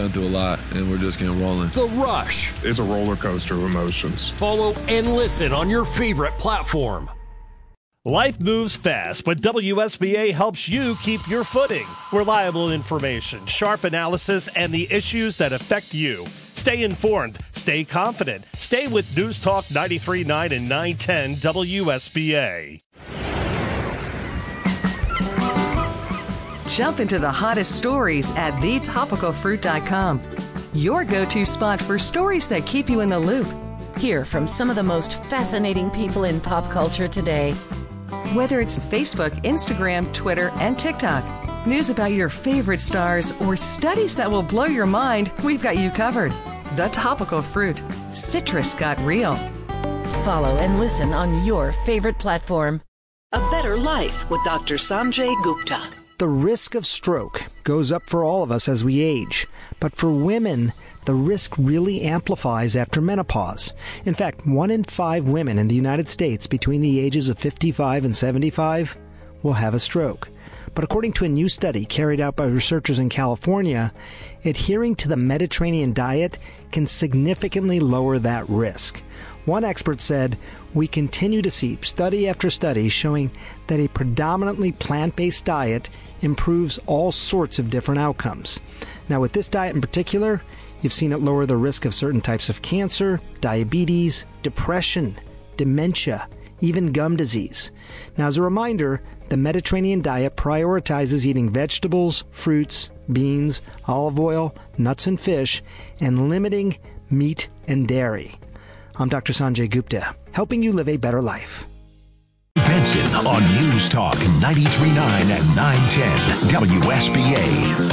been through a lot, and we're just getting rolling. The Rush. It's a roller coaster of emotions. Follow and listen on your favorite platform. Life moves fast, but WSBA helps you keep your footing. Reliable information, sharp analysis, and the issues that affect you. Stay informed, stay confident, stay with News Talk 93.9 and 910 WSBA. Jump into the hottest stories at thetopicalfruit.com. Your go-to spot for stories that keep you in the loop. Hear from some of the most fascinating people in pop culture today. Whether it's Facebook, Instagram, Twitter, and TikTok, news about your favorite stars, or studies that will blow your mind, we've got you covered. The Topical Fruit. Citrus got real. Follow and listen on your favorite platform. A Better Life with Dr. Sanjay Gupta. The risk of stroke goes up for all of us as we age, but for women, the risk really amplifies after menopause. In fact, 1 in 5 women in the United States between the ages of 55 and 75 will have a stroke. But according to a new study carried out by researchers in California, adhering to the Mediterranean diet can significantly lower that risk. One expert said, "We continue to see study after study showing that a predominantly plant-based diet improves all sorts of different outcomes." Now, with this diet in particular, you've seen it lower the risk of certain types of cancer, diabetes, depression, dementia, even gum disease. Now, as a reminder, the Mediterranean diet prioritizes eating vegetables, fruits, beans, olive oil, nuts and fish, and limiting meat and dairy. I'm Dr. Sanjay Gupta, helping you live a better life. Benson on News Talk 93.9 and 910 WSBA.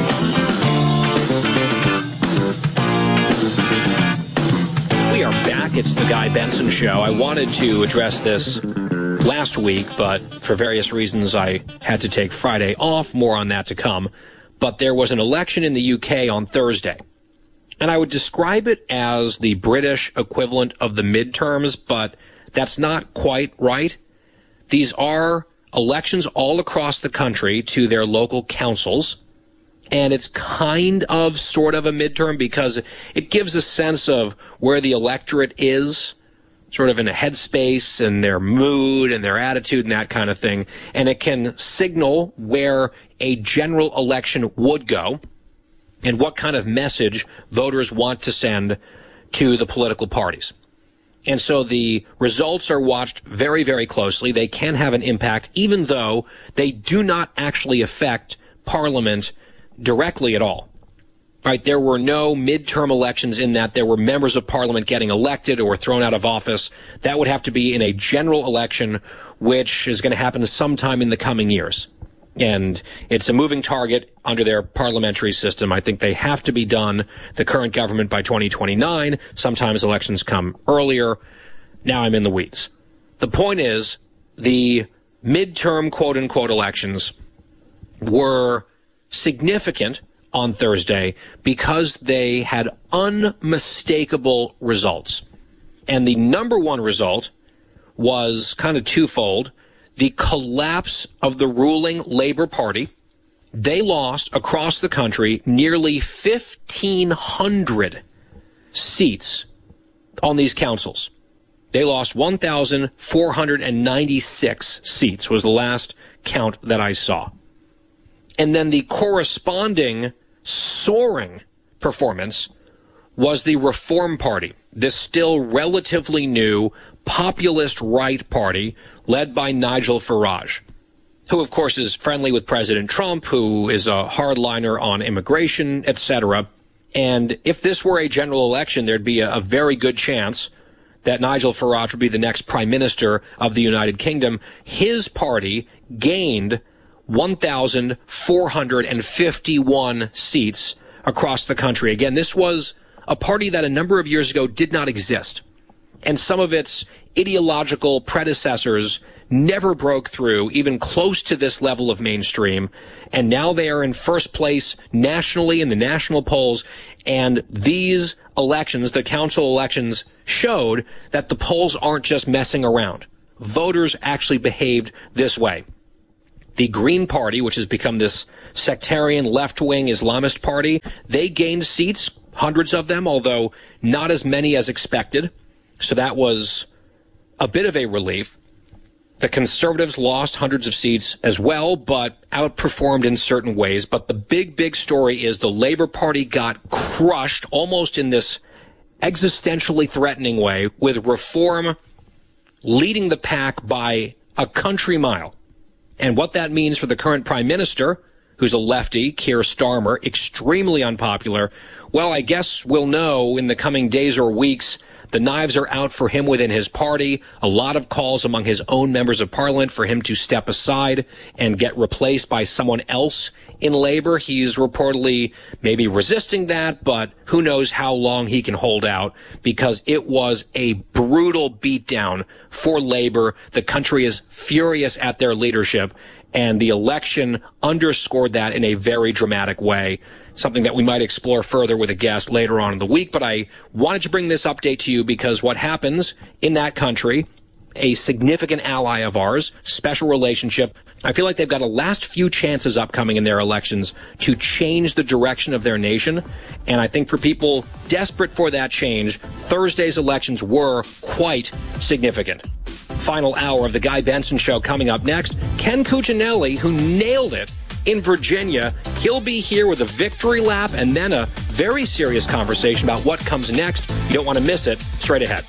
We are back. It's the Guy Benson Show. I wanted to address this last week, but for various reasons I had to take Friday off. More on that to come. But there was an election in the UK on Thursday. And I would describe it as the British equivalent of the midterms, but that's not quite right. These are elections all across the country to their local councils. And it's kind of sort of a midterm because it gives a sense of where the electorate is, sort of in a headspace and their mood and their attitude and that kind of thing. And it can signal where a general election would go and what kind of message voters want to send to the political parties. And so the results are watched very, very closely. They can have an impact, even though they do not actually affect Parliament directly at all. Right? There were no midterm elections in that there were members of Parliament getting elected or thrown out of office. That would have to be in a general election, which is going to happen sometime in the coming years. And it's a moving target under their parliamentary system. I think they have to be done, the current government, by 2029. Sometimes elections come earlier. Now I'm in the weeds. The point is, the midterm quote-unquote elections were significant on Thursday because they had unmistakable results. And the number one result was kind of twofold. The collapse of the ruling Labour Party. They lost across the country nearly 1,500 seats on these councils. They lost 1,496 seats was the last count that I saw. And then the corresponding soaring performance was the Reform Party, this still relatively new populist right party led by Nigel Farage, who, of course, is friendly with President Trump, who is a hardliner on immigration, etc. And if this were a general election, there'd be a very good chance that Nigel Farage would be the next prime minister of the United Kingdom. His party gained 1,451 seats across the country. Again, this was a party that a number of years ago did not exist. And some of its ideological predecessors never broke through even close to this level of mainstream. And now they are in first place nationally in the national polls. And these elections, the council elections, showed that the polls aren't just messing around. Voters actually behaved this way. the Green Party, which has become this sectarian left-wing Islamist party, they gained seats, hundreds of them, although not as many as expected. So that was a bit of a relief. The Conservatives lost hundreds of seats as well, but outperformed in certain ways. But the big story is the Labour Party got crushed almost in this existentially threatening way, with Reform leading the pack by a country mile. And what that means for the current Prime Minister, who's a lefty, Keir Starmer, extremely unpopular, well, I guess we'll know in the coming days or weeks. The knives are out for him within his party. A lot of calls among his own members of parliament for him to step aside and get replaced by someone else in Labour. He's reportedly maybe resisting that, but who knows how long he can hold out, because it was a brutal beatdown for Labour. The country is furious at their leadership, and the election underscored that in a very dramatic way, something that we might explore further with a guest later on in the week. But I wanted to bring this update to you because what happens in that country, a significant ally of ours, special relationship, I feel like they've got a last few chances upcoming in their elections to change the direction of their nation. And I think for people desperate for that change, Thursday's elections were quite significant. Final hour of the Guy Benson Show coming up next. Ken Cuccinelli, who nailed it in Virginia, he'll be here with a victory lap and then a very serious conversation about what comes next. You don't want to miss it. Straight ahead.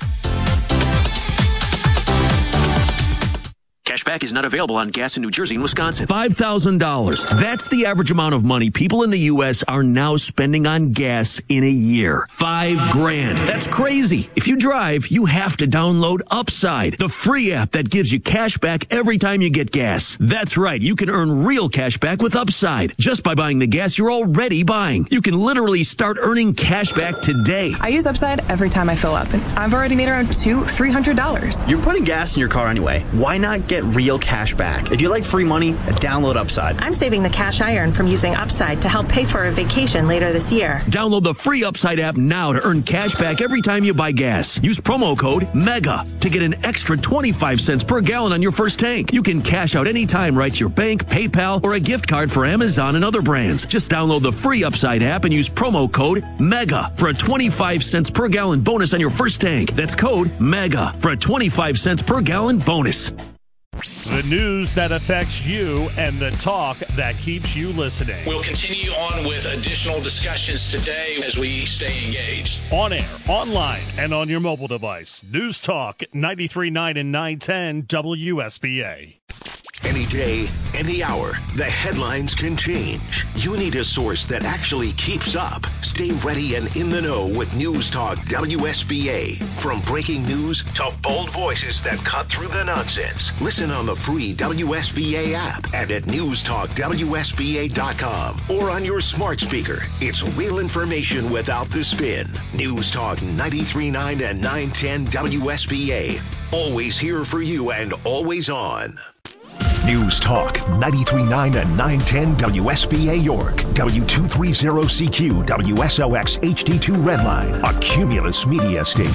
Cashback is not available on gas in New Jersey and Wisconsin. $5,000. That's the average amount of money people in the U.S. are now spending on gas in a year. $5,000. That's crazy. If you drive, you have to download Upside, the free app that gives you cash back every time you get gas. That's right. You can earn real cash back with Upside just by buying the gas you're already buying. You can literally start earning cash back today. I use Upside every time I fill up, and I've already made around $200-$300. You're putting gas in your car anyway. Why not get real cash back? If you like free money, download Upside. I'm saving the cash I earn from using Upside to help pay for a vacation later this year. Download the free Upside app now to earn cash back every time you buy gas. Use promo code MEGA to get an extra 25 cents per gallon on your first tank. You can cash out anytime right to your bank, PayPal, or a gift card for Amazon and other brands. Just download the free Upside app and use promo code MEGA for a 25 cents per gallon bonus on your first tank. That's code MEGA for a 25 cents per gallon bonus. The news that affects you and the talk that keeps you listening. We'll continue on with additional discussions today as we stay engaged. On air, online, and on your mobile device. News Talk 93.9 and 910 WSBA. Any day, any hour, the headlines can change. You need a source that actually keeps up. Stay ready and in the know with News Talk WSBA. From breaking news to bold voices that cut through the nonsense. Listen on the free WSBA app and at newstalkwsba.com or on your smart speaker. It's real information without the spin. News Talk 93.9 and 910 WSBA. Always here for you and always on. News Talk 93.9 and 910 WSBA York, W230CQ, WSOX HD2 Redline, a Cumulus Media station.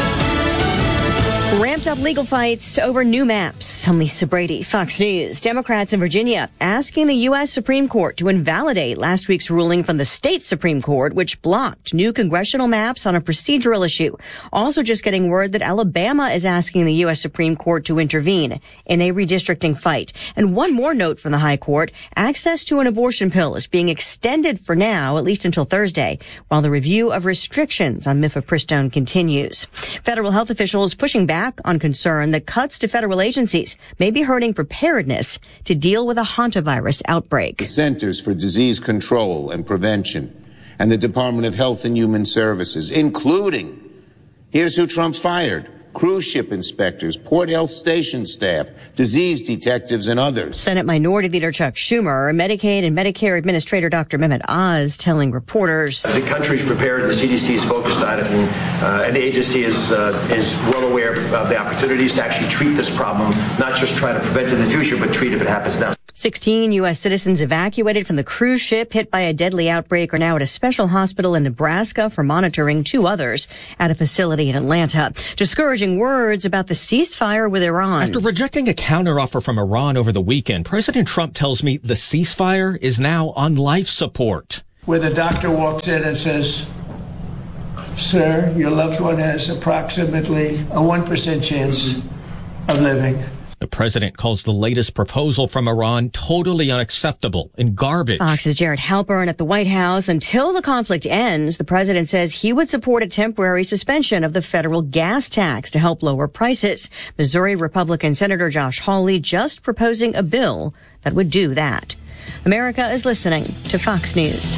Ramped up legal fights over new maps. I'm Lisa Brady, Fox News. Democrats in Virginia asking the U.S. Supreme Court to invalidate last week's ruling from the state Supreme Court, which blocked new congressional maps on a procedural issue. Also just getting word that Alabama is asking the U.S. Supreme Court to intervene in a redistricting fight. And one more note from the High Court. Access to an abortion pill is being extended for now, at least until Thursday, while the review of restrictions on mifepristone continues. Federal health officials pushing back on concern that cuts to federal agencies may be hurting preparedness to deal with a hantavirus outbreak. The Centers for Disease Control and Prevention and the Department of Health and Human Services, including, here's who Trump fired, cruise ship inspectors, port health station staff, disease detectives, and others. Senate Minority Leader Chuck Schumer, Medicaid and Medicare Administrator Dr. Mehmet Oz telling reporters, the country's prepared, the CDC is focused on it, and the agency is well aware of the opportunities to actually treat this problem, not just try to prevent it in the future, but treat if it happens now. 16 U.S. citizens evacuated from the cruise ship hit by a deadly outbreak are now at a special hospital in Nebraska for monitoring. 2 others at a facility in Atlanta. Discouraging words about the ceasefire with Iran. After rejecting a counteroffer from Iran over the weekend, President Trump tells me the ceasefire is now on life support. Where the doctor walks in and says, "Sir, your loved one has approximately a 1% chance of living." The president calls the latest proposal from Iran totally unacceptable and garbage. Fox's Jared Halpern at the White House. Until the conflict ends, the president says he would support a temporary suspension of the federal gas tax to help lower prices. Missouri Republican Senator Josh Hawley just proposing a bill that would do that. America is listening to Fox News.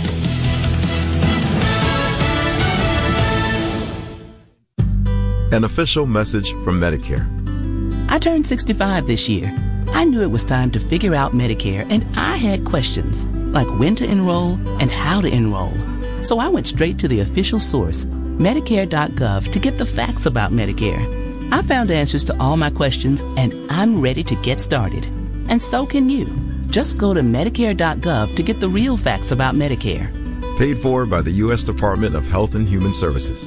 An official message from Medicare. I turned 65 this year. I knew it was time to figure out Medicare, and I had questions, like when to enroll and how to enroll. So I went straight to the official source, Medicare.gov, to get the facts about Medicare. I found answers to all my questions, and I'm ready to get started. And so can you. Just go to Medicare.gov to get the real facts about Medicare. Paid for by the U.S. Department of Health and Human Services.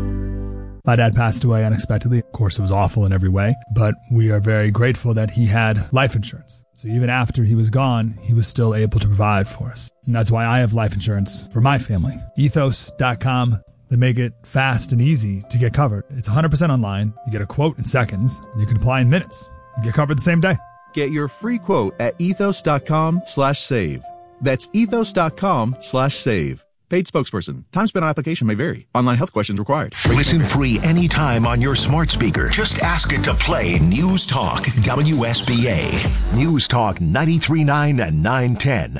My dad passed away unexpectedly. Of course, it was awful in every way, but we are very grateful that he had life insurance. So even after he was gone, he was still able to provide for us. And that's why I have life insurance for my family. Ethos.com. They make it fast and easy to get covered. It's 100% online. You get a quote in seconds. And you can apply in minutes. You get covered the same day. Get your free quote at ethos.com/save. That's ethos.com/save. Paid spokesperson. Time spent on application may vary. Online health questions required. Listen free anytime on your smart speaker. Just ask it to play News Talk WSBA. News Talk 93.9 and 910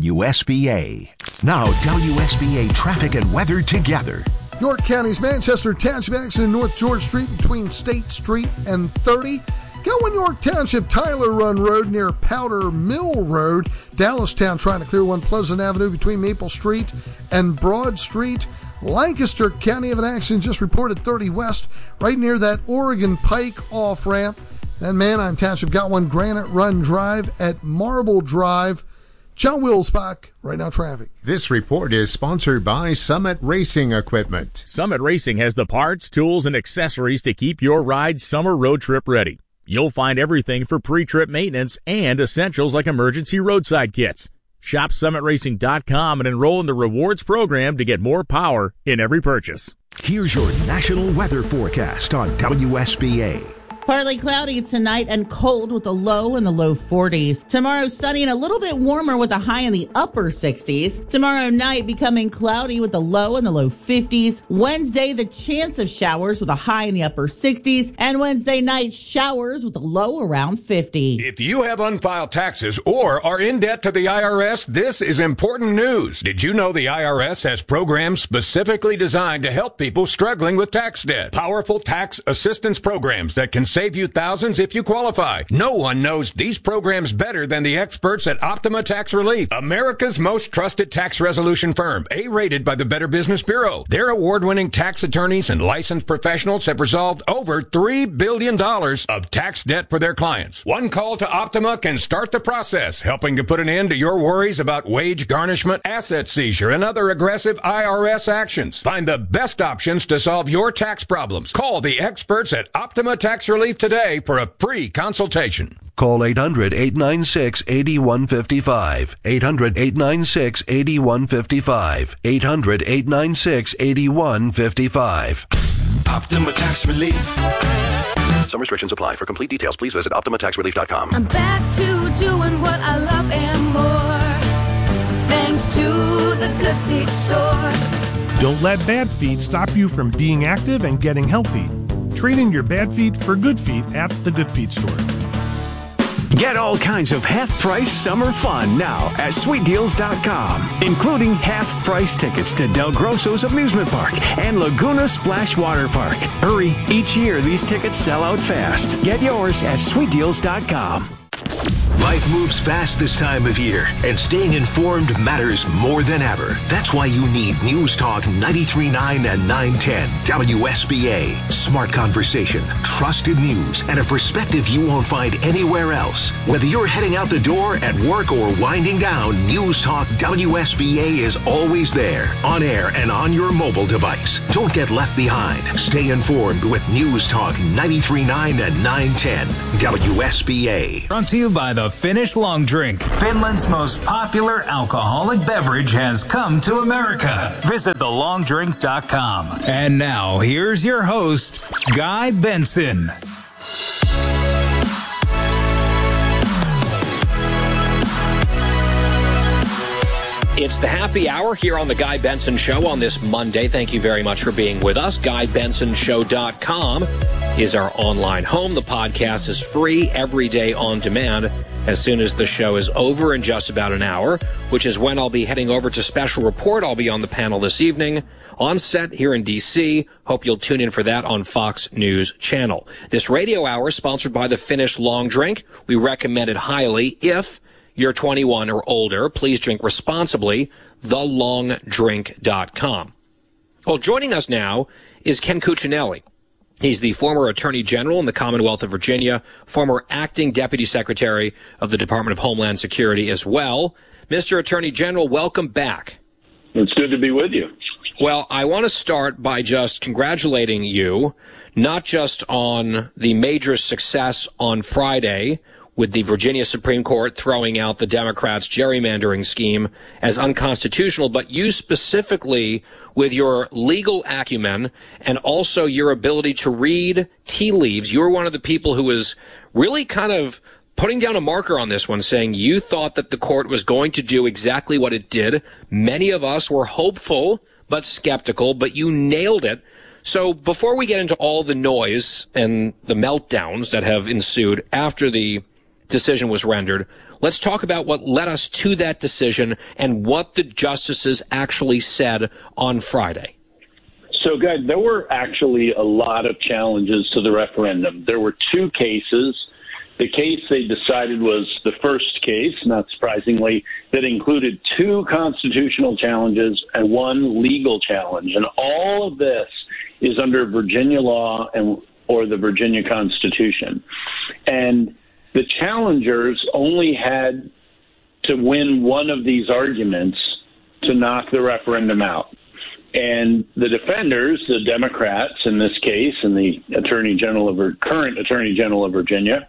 WSBA. Now WSBA traffic and weather together. York County's Manchester Township accident North George Street between State Street and 30. Going York Township, Tyler Run Road near Powder Mill Road. Dallastown trying to clear one Pleasant Avenue between Maple Street and Broad Street. Lancaster County of an accident just reported 30 West, right near that Oregon Pike off-ramp. Then Manheim Township got one Granite Run Drive at Marble Drive. John Wilsbach, Right Now Traffic. This report is sponsored by Summit Racing Equipment. Summit Racing has the parts, tools, and accessories to keep your ride summer road trip ready. You'll find everything for pre-trip maintenance and essentials like emergency roadside kits. Shop SummitRacing.com and enroll in the rewards program to get more power in every purchase. Here's your national weather forecast on WSBA. Partly cloudy tonight and cold with a low in the low 40s. Tomorrow sunny and a little bit warmer with a high in the upper 60s. Tomorrow night becoming cloudy with a low in the low 50s. Wednesday, the chance of showers with a high in the upper 60s. And Wednesday night, showers with a low around 50. If you have unfiled taxes or are in debt to the IRS, this is important news. Did you know the IRS has programs specifically designed to help people struggling with tax debt? Powerful tax assistance programs that can save you thousands if you qualify. No one knows these programs better than the experts at Optima Tax Relief, America's most trusted tax resolution firm, A-rated by the Better Business Bureau. Their award-winning tax attorneys and licensed professionals have resolved over $3 billion of tax debt for their clients. One call to Optima can start the process, helping to put an end to your worries about wage garnishment, asset seizure, and other aggressive IRS actions. Find the best options to solve your tax problems. Call the experts at Optima Tax Relief today for a free consultation. Call 800-896-8155. 800-896-8155. 800-896-8155. Optima Tax Relief. Some restrictions apply. For complete details, please visit OptimaTaxRelief.com. I'm back to doing what I love and more, thanks to the Good Feet store. Don't let bad feet stop you from being active and getting healthy. Trade in your bad feet for good feet at the Good Feet store. Get all kinds of half-price summer fun now at SweetDeals.com, including half-price tickets to Del Grosso's amusement park and Laguna Splash Water Park. Hurry, each year these tickets sell out fast. Get yours at SweetDeals.com. Life moves fast this time of year, and staying informed matters more than ever. That's why you need News Talk 93.9 and 910 WSBA. Smart conversation, trusted news, and a perspective you won't find anywhere else. Whether you're heading out the door, at work, or winding down, News Talk WSBA is always there, on air and on your mobile device. Don't get left behind. Stay informed with News Talk 93.9 and 910 WSBA. Brought to you by the Finnish Long Drink. Finland's most popular alcoholic beverage has come to America. Visit thelongdrink.com. And now, here's your host, Guy Benson. It's the happy hour here on the Guy Benson Show on this Monday. Thank you very much for being with us. GuyBensonShow.com is our online home. The podcast is free every day on demand as soon as the show is over in just about an hour, which is when I'll be heading over to Special Report. I'll be on the panel this evening on set here in D.C. Hope you'll tune in for that on Fox News Channel. This radio hour is sponsored by the Finnish Long Drink. We recommend it highly. If you're 21 or older, please drink responsibly. TheLongDrink.com. Well, joining us now is Ken Cuccinelli. He's the former Attorney General in the Commonwealth of Virginia, former Acting Deputy Secretary of the Department of Homeland Security as well. Mr. Attorney General, welcome back. It's good to be with you. Well, I want to start by just congratulating you, not just on the major success on Friday with the Virginia Supreme Court throwing out the Democrats' gerrymandering scheme as unconstitutional, but you specifically with your legal acumen and also your ability to read tea leaves. You were one of the people who was really kind of putting down a marker on this one, saying you thought that the court was going to do exactly what it did. Many of us were hopeful but skeptical, but you nailed it. So before we get into all the noise and the meltdowns that have ensued after the decision was rendered, let's talk about what led us to that decision and what the justices actually said on Friday. So, Guy, there were actually a lot of challenges to the referendum. There were two cases. The case they decided was the first case, not surprisingly, that included two constitutional challenges and one legal challenge. And all of this is under Virginia law or the Virginia Constitution. And the challengers only had to win one of these arguments to knock the referendum out. And the defenders, the Democrats in this case, and the current Attorney General of Virginia,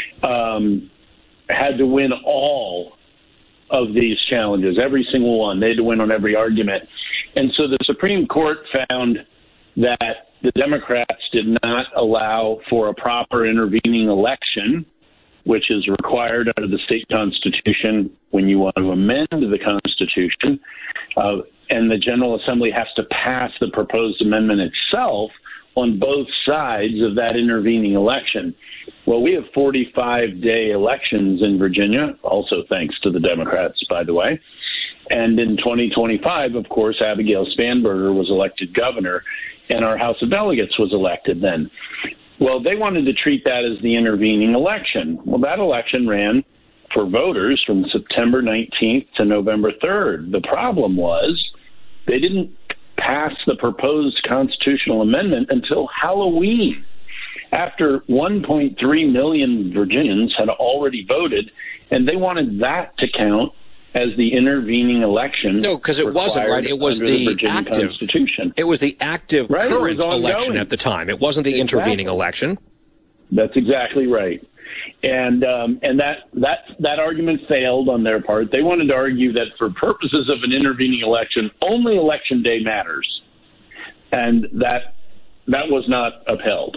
had to win all of these challenges, every single one. They had to win on every argument. And so the Supreme Court found that the Democrats did not allow for a proper intervening election, which is required under the state constitution when you want to amend the Constitution. And the General Assembly has to pass the proposed amendment itself on both sides of that intervening election. Well, we have 45-day elections in Virginia, also thanks to the Democrats, by the way. And in 2025, of course, Abigail Spanberger was elected governor, and our House of Delegates was elected then. Well, they wanted to treat that as the intervening election. Well, that election ran for voters from September 19th to November 3rd. The problem was they didn't pass the proposed constitutional amendment until Halloween, after 1.3 million Virginians had already voted, and they wanted that to count as the intervening election. No, because it wasn't, right? It was the active Constitution. It was the active current election at the time. It wasn't the intervening election. That's exactly right. And that argument failed on their part. They wanted to argue that for purposes of an intervening election, only election day matters, and that was not upheld.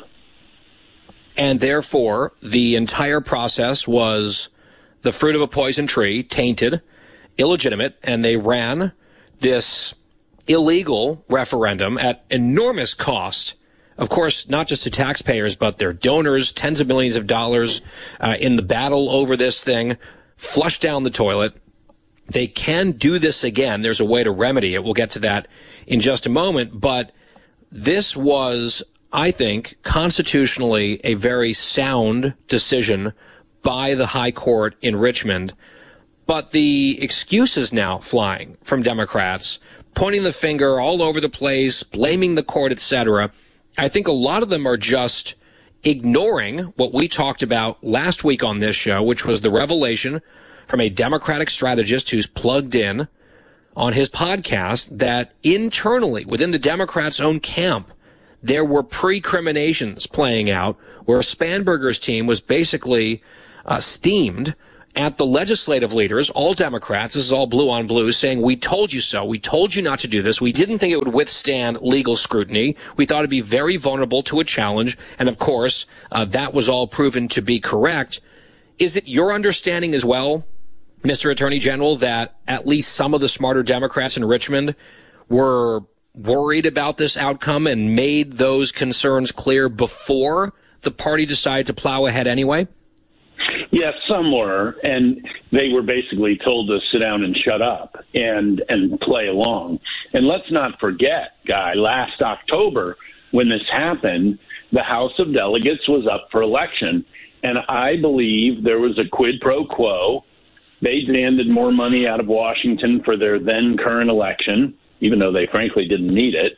And therefore, the entire process was the fruit of a poison tree, tainted, illegitimate, and they ran this illegal referendum at enormous cost, of course, not just to taxpayers, but their donors, tens of millions of dollars in the battle over this thing, flushed down the toilet. They can do this again. There's a way to remedy it. We'll get to that in just a moment. But this was, I think, constitutionally a very sound decision by the high court in Richmond. But the excuses now flying from Democrats, pointing the finger all over the place, blaming the court, etc., I think a lot of them are just ignoring what we talked about last week on this show, which was the revelation from a Democratic strategist who's plugged in on his podcast that internally, within the Democrats' own camp, there were precriminations playing out where Spanberger's team was basically steamed at the legislative leaders, all Democrats, this is all blue on blue, saying, we told you so. We told you not to do this. We didn't think it would withstand legal scrutiny. We thought it'd be very vulnerable to a challenge. And of course, that was all proven to be correct. Is it your understanding as well, Mr. Attorney General, that at least some of the smarter Democrats in Richmond were worried about this outcome and made those concerns clear before the party decided to plow ahead anyway? Yes, some were, and they were basically told to sit down and shut up and play along. And let's not forget, Guy, last October when this happened, the House of Delegates was up for election, and I believe there was a quid pro quo. They demanded more money out of Washington for their then current election, even though they frankly didn't need it.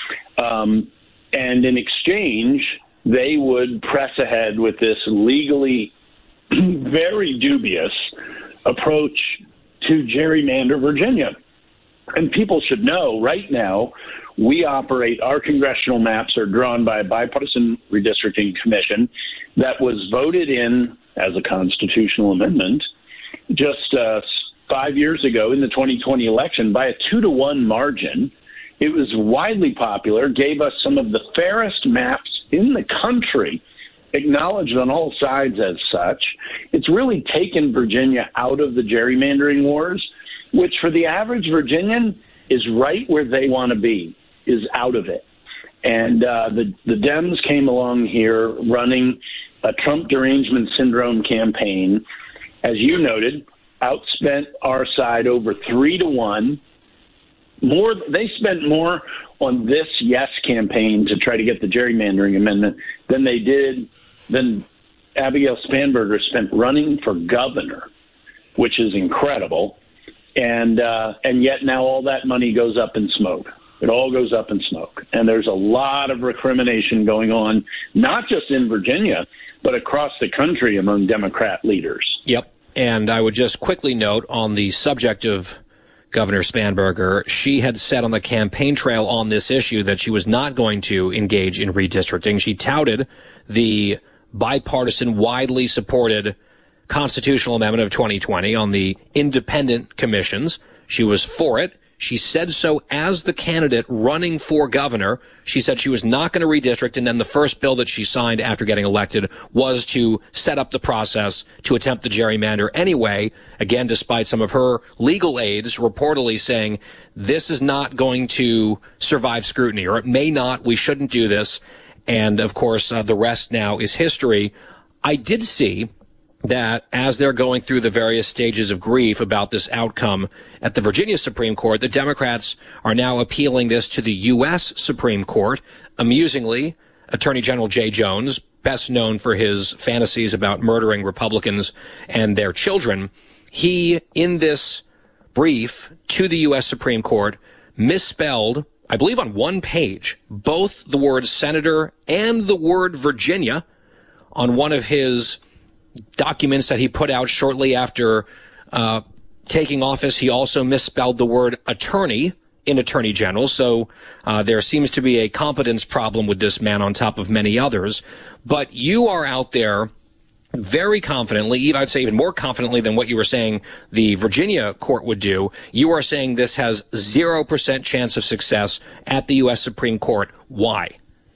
And in exchange, they would press ahead with this legally very dubious approach to gerrymander Virginia. And people should know right now we operate, our congressional maps are drawn by a bipartisan redistricting commission that was voted in as a constitutional amendment just 5 years ago in the 2020 election by a 2-to-1 margin. It was widely popular, gave us some of the fairest maps in the country, acknowledged on all sides as such. It's really taken Virginia out of the gerrymandering wars, which for the average Virginian is right where they want to be, is out of it. And the Dems came along here running a Trump derangement syndrome campaign. As you noted, outspent our side over 3-to-1. They spent more on this yes campaign to try to get the gerrymandering amendment than Abigail Spanberger spent running for governor, which is incredible. And yet now all that money goes up in smoke. It all goes up in smoke. And there's a lot of recrimination going on, not just in Virginia, but across the country among Democrat leaders. Yep. And I would just quickly note on the subject of Governor Spanberger, she had said on the campaign trail on this issue that she was not going to engage in redistricting. She touted the bipartisan, widely supported constitutional amendment of 2020 on the independent commissions. She was for it. She said so as the candidate running for governor. She said she was not going to redistrict, and then the first bill that she signed after getting elected was to set up the process to attempt the gerrymander anyway, again, despite some of her legal aides reportedly saying this is not going to survive scrutiny, or it may not, we shouldn't do this. And, of course, the rest now is history. I did see that as they're going through the various stages of grief about this outcome at the Virginia Supreme Court, the Democrats are now appealing this to the U.S. Supreme Court. Amusingly, Attorney General Jay Jones, best known for his fantasies about murdering Republicans and their children, he, in this brief to the U.S. Supreme Court, misspelled, I believe on one page, both the word senator and the word Virginia on one of his documents that he put out shortly after taking office. He also misspelled the word attorney in Attorney General. So there seems to be a competence problem with this man on top of many others. But you are out there very confidently, I'd say even more confidently than what you were saying the Virginia court would do. You are saying this has 0% chance of success at the U.S. Supreme Court. Why?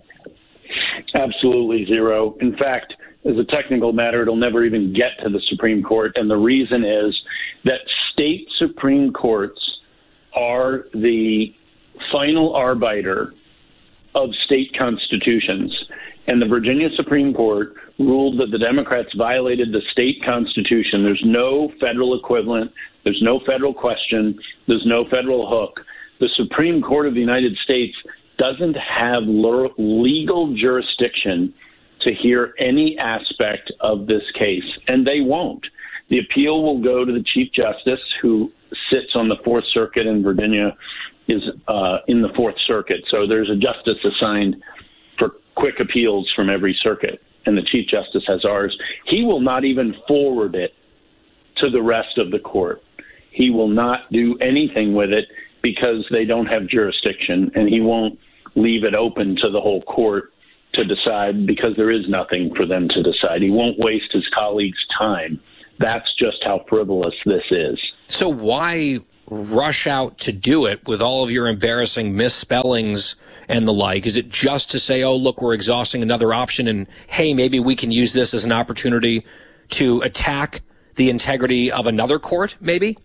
Absolutely zero. In fact, as a technical matter, it'll never even get to the Supreme Court. And the reason is that state Supreme Courts are the final arbiter of state constitutions. And the Virginia Supreme Court ruled that the Democrats violated the state constitution. There's no federal equivalent. There's no federal question. There's no federal hook. The Supreme Court of the United States doesn't have legal jurisdiction to hear any aspect of this case, and they won't. The appeal will go to the Chief Justice, who sits on the Fourth Circuit in Virginia, is in the Fourth Circuit. So there's a justice assigned for quick appeals from every circuit, and the Chief Justice has ours. He will not even forward it to the rest of the court. He will not do anything with it because they don't have jurisdiction, and he won't leave it open to the whole court to decide because there is nothing for them to decide. He won't waste his colleagues' time. That's just how frivolous this is. So why rush out to do it with all of your embarrassing misspellings and the like? Is it just to say, oh, look, we're exhausting another option, and hey, maybe we can use this as an opportunity to attack the integrity of another court, maybe?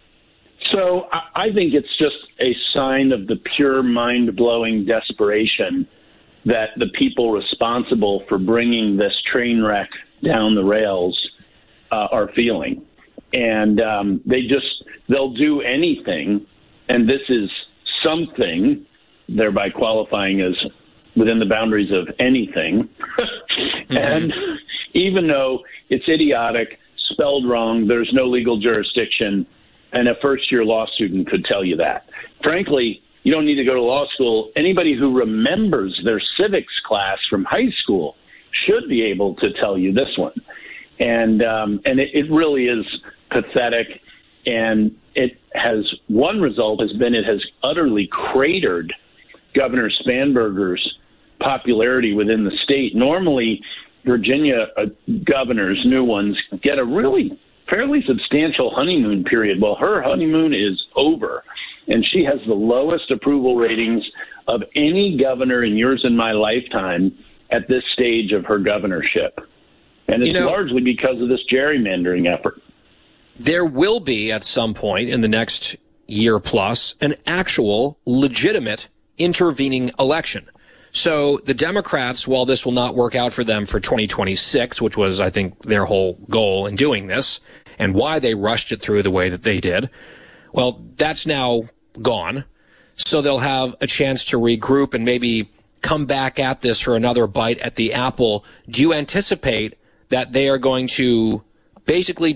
So I think it's just a sign of the pure mind-blowing desperation that the people responsible for bringing this train wreck down the rails are feeling. And they'll do anything, and this is something, thereby qualifying as within the boundaries of anything. Mm-hmm. And even though it's idiotic, spelled wrong, there's no legal jurisdiction, and a first-year law student could tell you that. Frankly, you don't need to go to law school. Anybody who remembers their civics class from high school should be able to tell you this one. And it really is pathetic. And it has one result has been it has utterly cratered Governor Spanberger's popularity within the state. Normally, Virginia governors, new ones, get a really fairly substantial honeymoon period. Well, her honeymoon is over, and she has the lowest approval ratings of any governor in yours and my lifetime at this stage of her governorship. And it's largely because of this gerrymandering effort. There will be, at some point in the next year plus, an actual legitimate intervening election. So the Democrats, while this will not work out for them for 2026, which was, I think, their whole goal in doing this, and why they rushed it through the way that they did, well, that's now gone. So they'll have a chance to regroup and maybe come back at this for another bite at the apple. Do you anticipate that they are going to basically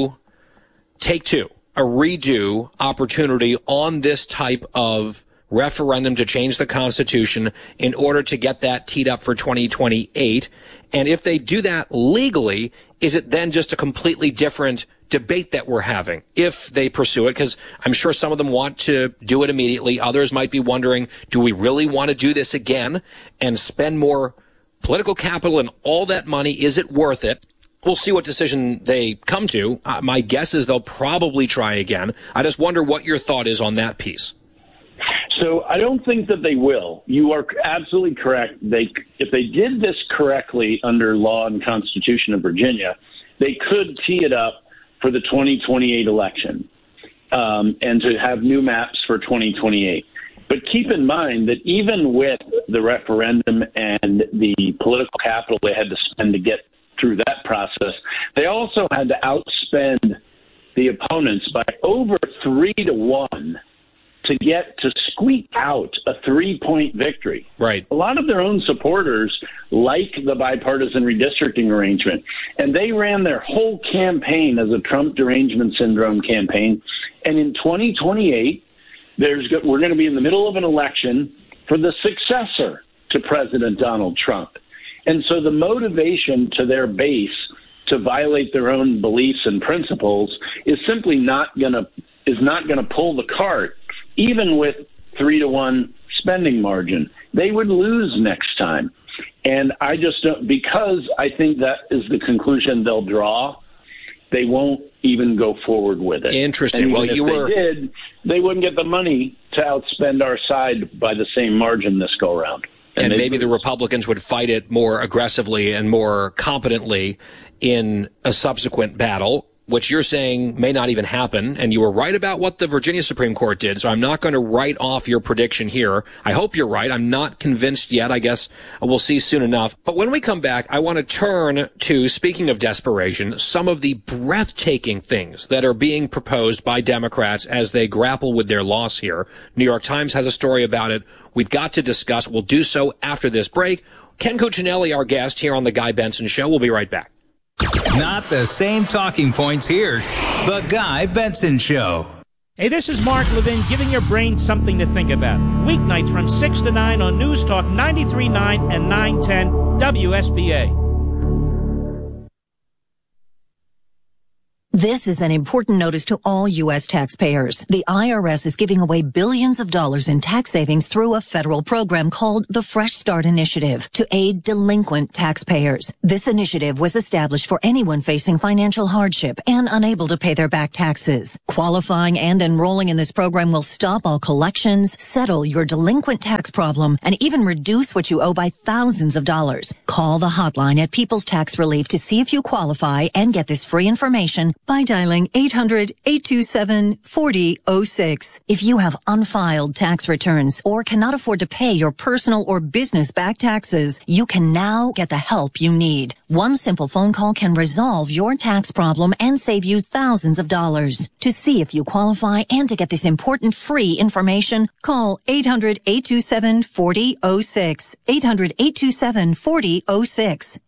take two, a redo opportunity on this type of referendum to change the Constitution in order to get that teed up for 2028? And if they do that legally, is it then just a completely different debate that we're having if they pursue it? Because I'm sure some of them want to do it immediately. Others might be wondering, do we really want to do this again and spend more political capital and all that money? Is it worth it? We'll see what decision they come to. My guess is they'll probably try again. I just wonder what your thought is on that piece. So I don't think that they will. You are absolutely correct. If they did this correctly under law and Constitution of Virginia, they could tee it up for the 2028 election and to have new maps for 2028. But keep in mind that even with the referendum and the political capital they had to spend to get through that process, they also had to outspend the opponents by over 3-1 to get to squeak out a 3-point victory. Right. A lot of their own supporters like the bipartisan redistricting arrangement, and they ran their whole campaign as a Trump derangement syndrome campaign. And in 2028, we're going to be in the middle of an election for the successor to President Donald Trump. And so the motivation to their base to violate their own beliefs and principles is simply not going to pull the cart. Even with 3-1 spending margin, they would lose next time. And I just don't, because I think that is the conclusion they'll draw, they won't even go forward with it. Interesting. Well, they wouldn't get the money to outspend our side by the same margin this go around. And maybe the Republicans would fight it more aggressively and more competently in a subsequent battle, which you're saying may not even happen. And you were right about what the Virginia Supreme Court did, so I'm not going to write off your prediction here. I hope you're right. I'm not convinced yet. I guess we'll see soon enough. But when we come back, I want to turn to, speaking of desperation, some of the breathtaking things that are being proposed by Democrats as they grapple with their loss here. New York Times has a story about it. We've got to discuss. We'll do so after this break. Ken Cuccinelli, our guest here on The Guy Benson Show. We'll be right back. Not the same talking points here. The Guy Benson Show. Hey, this is Mark Levin giving your brain something to think about. Weeknights from 6 to 9 on News Talk 93.9 and 910 WSBA. This is an important notice to all U.S. taxpayers. The IRS is giving away billions of dollars in tax savings through a federal program called the Fresh Start Initiative to aid delinquent taxpayers. This initiative was established for anyone facing financial hardship and unable to pay their back taxes. Qualifying and enrolling in this program will stop all collections, settle your delinquent tax problem, and even reduce what you owe by thousands of dollars. Call the hotline at People's Tax Relief to see if you qualify and get this free information by dialing 800-827-4006. If you have unfiled tax returns or cannot afford to pay your personal or business back taxes, you can now get the help you need. One simple phone call can resolve your tax problem and save you thousands of dollars. To see if you qualify and to get this important free information, call 800-827-4006. 800-827-4006.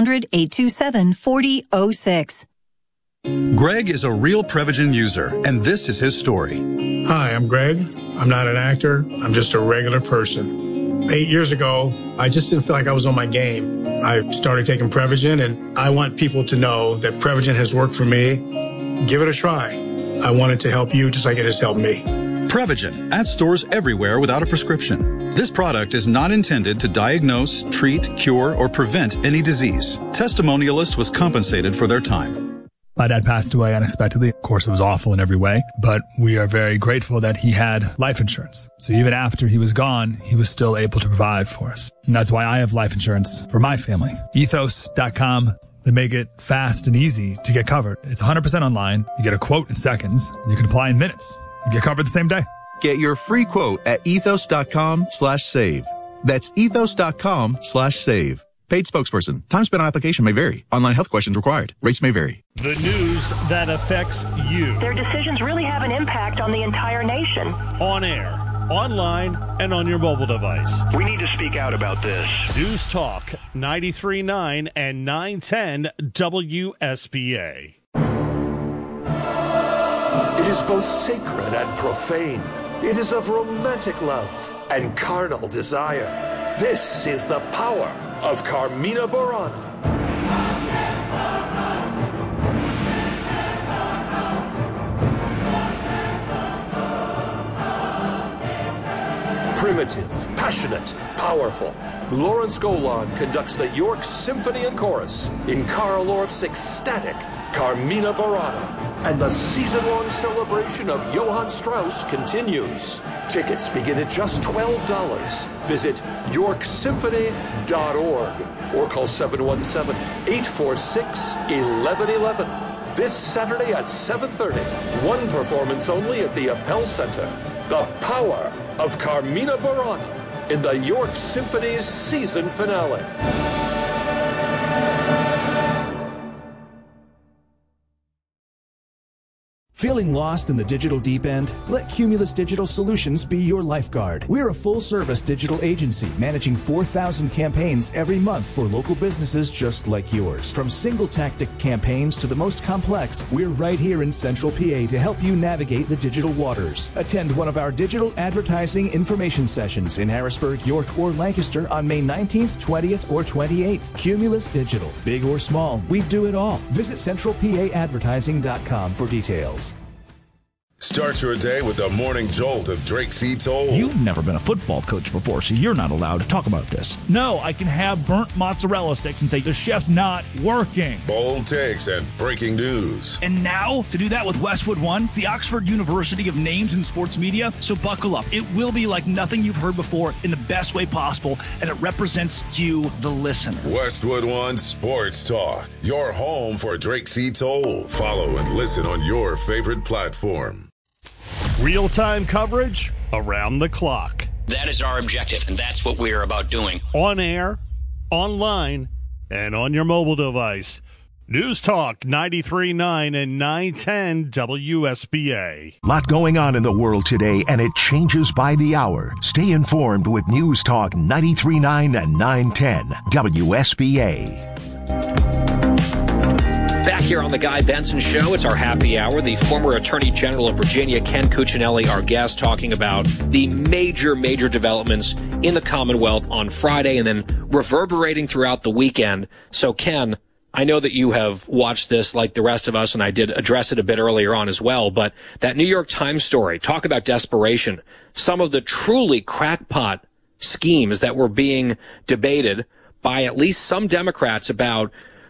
800-827-4006. Greg is a real Prevagen user, and this is his story. Hi, I'm Greg. I'm not an actor. I'm just a regular person. 8 years ago, I just didn't feel like I was on my game. I started taking Prevagen, and I want people to know that Prevagen has worked for me. Give it a try. I want it to help you just like it has helped me. Prevagen, at stores everywhere without a prescription. This product is not intended to diagnose, treat, cure, or prevent any disease. Testimonialist was compensated for their time. My dad passed away unexpectedly. Of course, it was awful in every way, but we are very grateful that he had life insurance. So even after he was gone, he was still able to provide for us. And that's why I have life insurance for my family. Ethos.com. They make it fast and easy to get covered. It's 100% online. You get a quote in seconds. You can apply in minutes. You get covered the same day. Get your free quote at ethos.com/save. That's ethos.com/save. Paid spokesperson. Time spent on application may vary. Online health questions required. Rates may vary. The news that affects you. Their decisions really have an impact on the entire nation. On air, online, and on your mobile device. We need to speak out about this. News Talk 93.9 and 910 WSBA. It is both sacred and profane. It is of romantic love and carnal desire. This is the power of Carmina Burana. Primitive, passionate, powerful. Lawrence Golan conducts the York Symphony and Chorus in Carl Orff's ecstatic Carmina Burana. And the season-long celebration of Johann Strauss continues. Tickets begin at just $12. Visit yorksymphony.org or call 717-846-1111. This Saturday at 7:30, one performance only at the Appel Center. The power of Carmina Burana in the York Symphony's season finale. Feeling lost in the digital deep end? Let Cumulus Digital Solutions be your lifeguard. We're a full-service digital agency managing 4,000 campaigns every month for local businesses just like yours. From single-tactic campaigns to the most complex, we're right here in Central PA to help you navigate the digital waters. Attend one of our digital advertising information sessions in Harrisburg, York, or Lancaster on May 19th, 20th, or 28th. Cumulus Digital. Big or small, we do it all. Visit centralpaadvertising.com for details. Start your day with the morning jolt of Drake C. Toll. You've never been a football coach before, so you're not allowed to talk about this. No, I can have burnt mozzarella sticks and say the chef's not working. Bold takes and breaking news. And now, to do that with Westwood One, the Oxford University of names in sports media. So buckle up. It will be like nothing you've heard before in the best way possible, and it represents you, the listener. Westwood One Sports Talk, your home for Drake C. Toll. Follow and listen on your favorite platform. Real-time coverage around the clock. That is our objective, and that's what we're about doing. On air, online, and on your mobile device. News Talk 93.9 and 910 WSBA. Lot going on in the world today, and it changes by the hour. Stay informed with News Talk 93.9 and 910 WSBA. Back here on the Guy Benson Show, it's our happy hour. The former Attorney General of Virginia, Ken Cuccinelli, our guest, talking about the major developments in the Commonwealth on Friday and then reverberating throughout the weekend. So, Ken, I know that you have watched this like the rest of us, and I did address it a bit earlier on as well, but that New York Times story, talk about desperation. Some of the truly crackpot schemes that were being debated by at least some Democrats about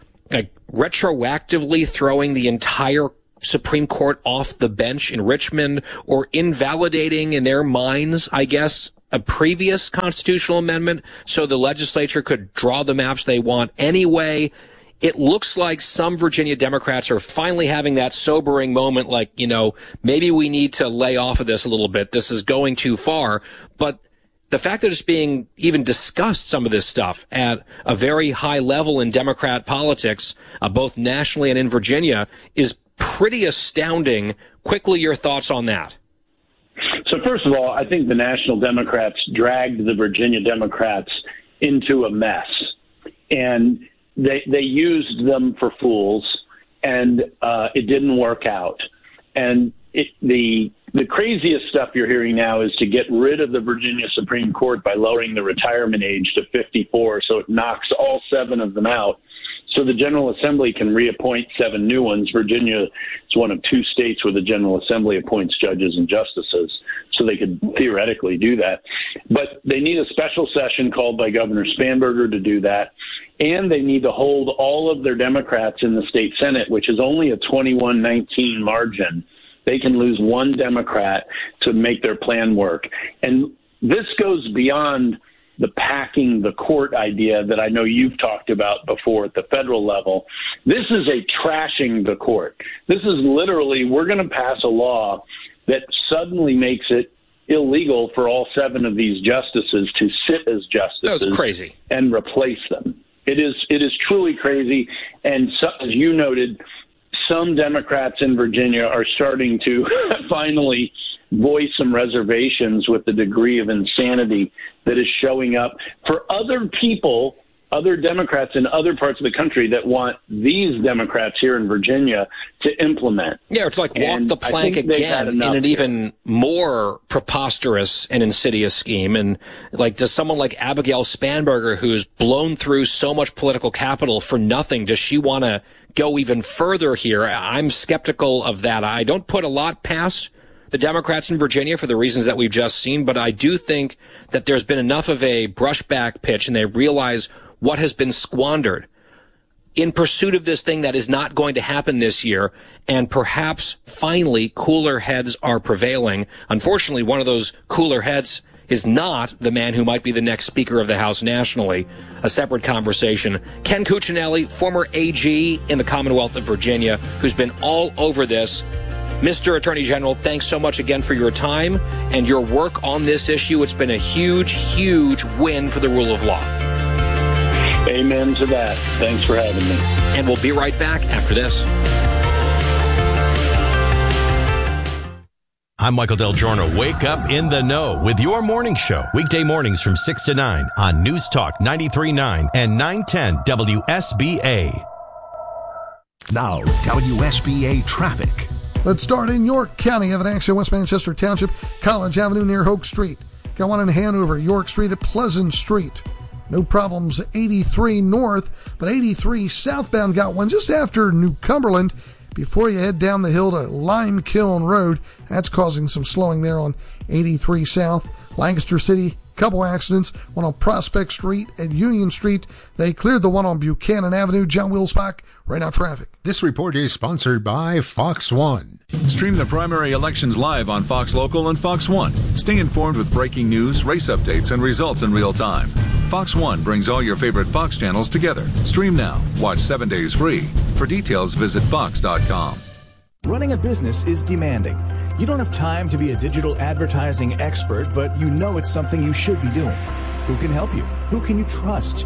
retroactively throwing the entire Supreme Court off the bench in Richmond, or invalidating in their minds, I guess, a previous constitutional amendment so the legislature could draw the maps they want anyway. It looks like some Virginia Democrats are finally having that sobering moment, like, maybe we need to lay off of this a little bit. This is going too far. But the fact that it's being even discussed, some of this stuff, at a very high level in Democrat politics, both nationally and in Virginia, is pretty astounding. Quickly, your thoughts on that? So first of all, I think the national Democrats dragged the Virginia Democrats into a mess. And they used them for fools, and it didn't work out. And the craziest stuff you're hearing now is to get rid of the Virginia Supreme Court by lowering the retirement age to 54, so it knocks all 7 of them out, so the General Assembly can reappoint 7 new ones. Virginia is one of 2 states where the General Assembly appoints judges and justices, so they could theoretically do that. But they need a special session called by Governor Spanberger to do that, and they need to hold all of their Democrats in the state Senate, which is only a 21-19 margin. They can lose 1 Democrat to make their plan work. And this goes beyond the packing the court idea that I know you've talked about before at the federal level. This is a trashing the court. This is literally, we're going to pass a law that suddenly makes it illegal for all 7 of these justices to sit as justices. That's crazy. And replace them. It is truly crazy. And so, as you noted, some Democrats in Virginia are starting to finally voice some reservations with the degree of insanity that is showing up for other people, other Democrats in other parts of the country that want these Democrats here in Virginia to implement. Yeah, it's like walk the plank again in an even more preposterous and insidious scheme. And like, does someone like Abigail Spanberger, who's blown through so much political capital for nothing, does she want to go even further here? I'm skeptical of that. I don't put a lot past the Democrats in Virginia for the reasons that we've just seen, but I do think that there's been enough of a brushback pitch, and they realize what has been squandered in pursuit of this thing that is not going to happen this year, and perhaps finally cooler heads are prevailing. Unfortunately, one of those cooler heads is not the man who might be the next Speaker of the House nationally. A separate conversation. Ken Cuccinelli, former AG in the Commonwealth of Virginia, who's been all over this. Mr. Attorney General, thanks so much again for your time and your work on this issue. It's been a huge, huge win for the rule of law. Amen to that. Thanks for having me. And we'll be right back after this. I'm Michael Del Giorno. Wake up in the know with your morning show. Weekday mornings from 6 to 9 on News Talk 93.9 and 910 WSBA. Now, WSBA traffic. Let's start in York County. Have an accident West Manchester Township, College Avenue near Hoke Street. Got one in Hanover, York Street at Pleasant Street. No problems 83 north, but 83 southbound got one just after New Cumberland before you head down the hill to Lime Kiln Road. That's causing some slowing there on 83 south. Lancaster City, couple accidents, one on Prospect Street and Union Street. They cleared the one on Buchanan Avenue. John Wilsbach, right now traffic. This report is sponsored by Fox One. Stream the primary elections live on Fox Local and Fox One. Stay informed with breaking news, race updates, and results in real time. Fox One brings all your favorite Fox channels together. Stream now. Watch 7 days free. For details, visit Fox.com. Running a business is demanding. You don't have time to be a digital advertising expert, but you know it's something you should be doing. Who can help you? Who can you trust?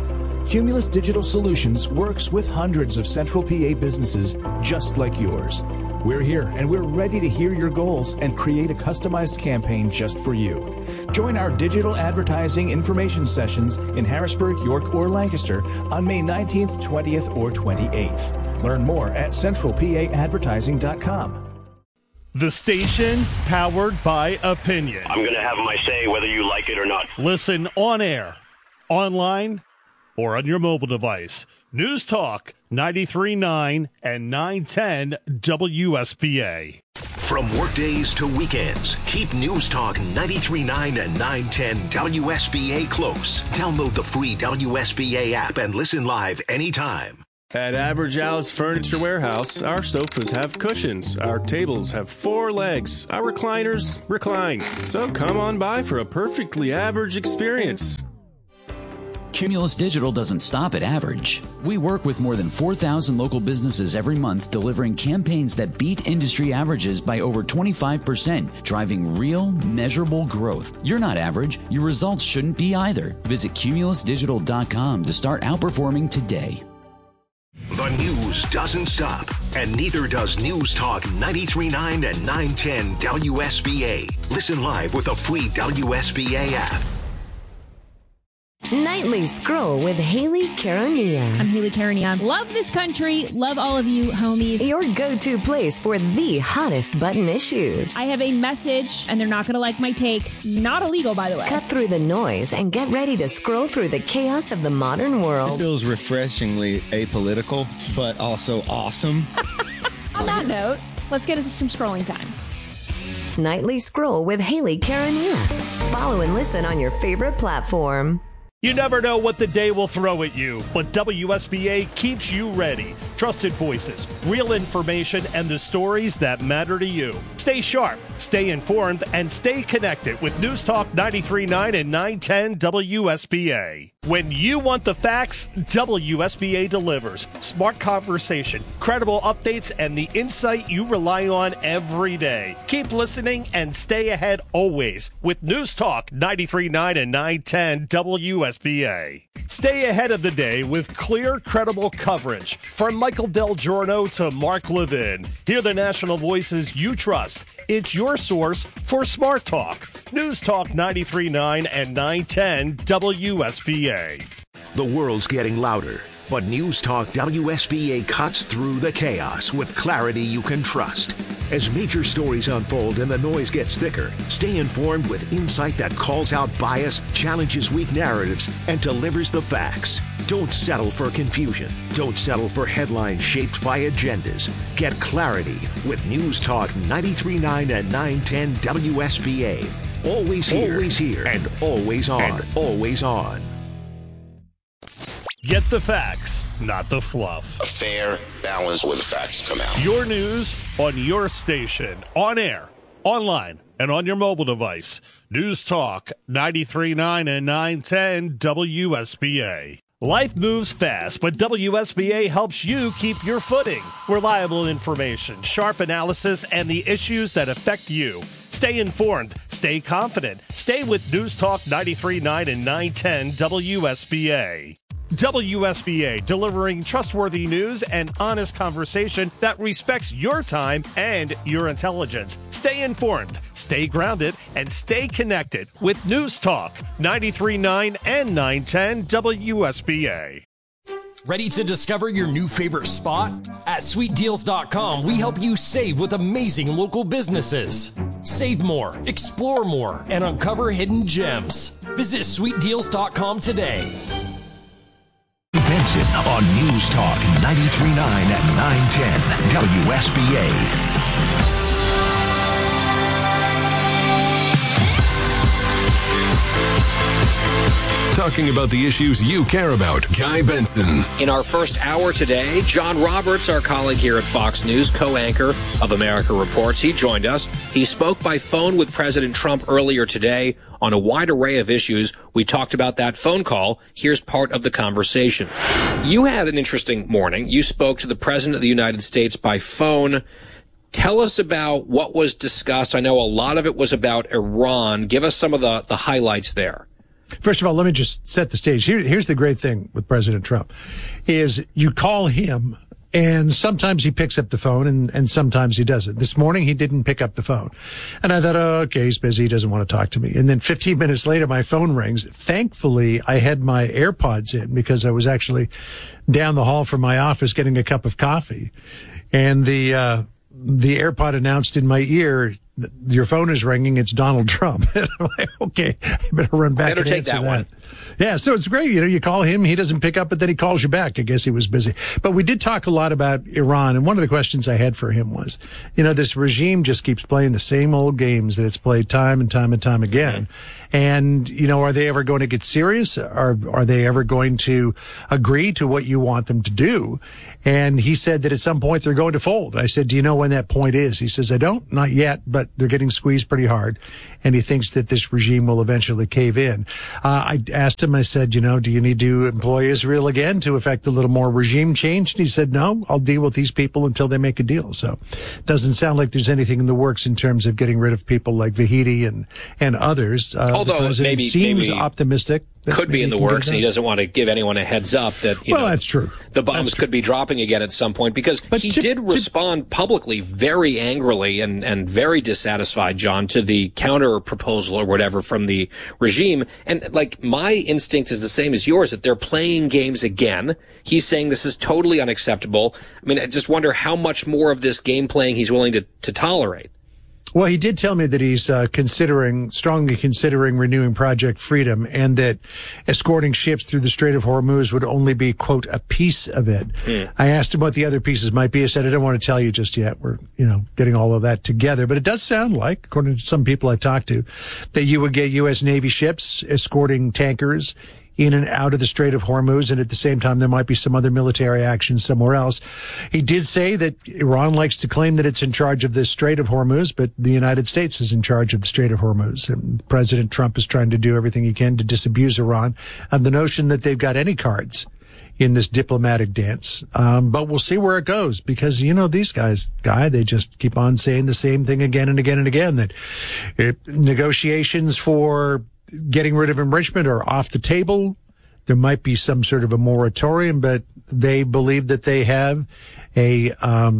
Cumulus Digital Solutions works with hundreds of Central PA businesses just like yours. We're here and we're ready to hear your goals and create a customized campaign just for you. Join our digital advertising information sessions in Harrisburg, York, or Lancaster on May 19th, 20th, or 28th. Learn more at centralpaadvertising.com. The station powered by opinion. I'm going to have my say whether you like it or not. Listen on air, online, or on your mobile device. News Talk 93.9 and 910 WSBA. From workdays to weekends, keep News Talk 93.9 and 910 WSBA close. Download the free WSBA app and listen live anytime. At Average Al's Furniture Warehouse, our sofas have cushions, our tables have 4 legs, our recliners recline. So come on by for a perfectly average experience. Cumulus Digital doesn't stop at average. We work with more than 4,000 local businesses every month, delivering campaigns that beat industry averages by over 25%, driving real, measurable growth. You're not average. Your results shouldn't be either. Visit cumulusdigital.com to start outperforming today. The news doesn't stop, and neither does News Talk 93.9 and 910 WSBA. Listen live with a free WSBA app. Nightly Scroll with Haley Karania. I'm Haley Karania. Love this country. Love all of you, homies. Your go-to place for the hottest button issues. I have a message, and they're not going to like my take. Not illegal, by the way. Cut through the noise and get ready to scroll through the chaos of the modern world. This feels refreshingly apolitical, but also awesome. On that note, let's get into some scrolling time. Nightly Scroll with Haley Karania. Follow and listen on your favorite platform. You never know what the day will throw at you, but WSBA keeps you ready. Trusted voices, real information, and the stories that matter to you. Stay sharp, stay informed, and stay connected with News Talk 93.9 and 910 WSBA. When you want the facts, WSBA delivers. Smart conversation, credible updates, and the insight you rely on every day. Keep listening and stay ahead always with News Talk 93.9 and 910 WSBA. Stay ahead of the day with clear, credible coverage. From Michael Del Giorno to Mark Levin. Hear the national voices you trust. It's your source for Smart Talk. News Talk 93.9 and 910 WSBA. The world's getting louder, but News Talk WSBA cuts through the chaos with clarity you can trust. As major stories unfold and the noise gets thicker, stay informed with insight that calls out bias, challenges weak narratives, and delivers the facts. Don't settle for confusion. Don't settle for headlines shaped by agendas. Get clarity with News Talk 93.9 and 910 WSBA. Always here, and always on, and always on. Get the facts, not the fluff. A fair balance where the facts come out. Your news on your station, on air, online, and on your mobile device. News Talk 93.9 and 910 WSBA. Life moves fast, but WSBA helps you keep your footing. Reliable information, sharp analysis, and the issues that affect you. Stay informed, stay confident, stay with News Talk 93.9 and 910 WSBA. WSBA, delivering trustworthy news and honest conversation that respects your time and your intelligence. Stay informed, stay grounded, and stay connected with News Talk 93.9 and 910 WSBA. Ready to discover your new favorite spot? At SweetDeals.com, we help you save with amazing local businesses. Save more, explore more, and uncover hidden gems. Visit SweetDeals.com today. Benson on News Talk 93.9 and 910 WSBA. Talking about the issues you care about. Guy Benson. In our first hour today, John Roberts, our colleague here at Fox News, co-anchor of America Reports, he joined us. He spoke by phone with President Trump earlier today on a wide array of issues. We talked about that phone call. Here's part of the conversation. You had an interesting morning. You spoke to the President of the United States by phone. Tell us about what was discussed. I know a lot of it was about Iran. Give us some of the highlights there. First of all, let me just set the stage. Here's the great thing with President Trump is you call him and sometimes he picks up the phone and sometimes he doesn't. This morning he didn't pick up the phone. And I thought, oh, okay, he's busy. He doesn't want to talk to me. And then 15 minutes later, my phone rings. Thankfully, I had my AirPods in because I was actually down the hall from my office getting a cup of coffee. And the AirPod announced in my ear, your phone is ringing. It's Donald Trump. And I'm like, okay, I better run back. Better and take answer that one. Yeah, so it's great. You call him, he doesn't pick up, but then he calls you back. I guess he was busy. But we did talk a lot about Iran, and one of the questions I had for him was, this regime just keeps playing the same old games that it's played time and time and time again. And, are they ever going to get serious? Are they ever going to agree to what you want them to do? And he said that at some point they're going to fold. I said, do you know when that point is? He says, I don't, not yet, but they're getting squeezed pretty hard. And he thinks that this regime will eventually cave in. I asked him, I said, do you need to employ Israel again to effect a little more regime change? And he said, no, I'll deal with these people until they make a deal. So it doesn't sound like there's anything in the works in terms of getting rid of people like Vahidi and others. Although maybe seems optimistic. Could be in the works, and he doesn't want to give anyone a heads up that that's true. The bombs could be dropping again at some point, because he did respond publicly very angrily and very dissatisfied, John, to the counter proposal or whatever from the regime. And my instinct is the same as yours, that they're playing games again. He's saying this is totally unacceptable. I mean, I just wonder how much more of this game playing he's willing to tolerate. Well, he did tell me that he's strongly considering renewing Project Freedom, and that escorting ships through the Strait of Hormuz would only be, quote, a piece of it. I asked him what the other pieces might be. I said, I don't want to tell you just yet. We're, getting all of that together. But it does sound like, according to some people I've talked to, that you would get U.S. Navy ships escorting tankers in and out of the Strait of Hormuz, and at the same time, there might be some other military action somewhere else. He did say that Iran likes to claim that it's in charge of the Strait of Hormuz, but the United States is in charge of the Strait of Hormuz. And President Trump is trying to do everything he can to disabuse Iran of the notion that they've got any cards in this diplomatic dance. But we'll see where it goes, because, these guys, they just keep on saying the same thing again and again and again, that negotiations for getting rid of enrichment are off the table. There might be some sort of a moratorium, but they believe that they have a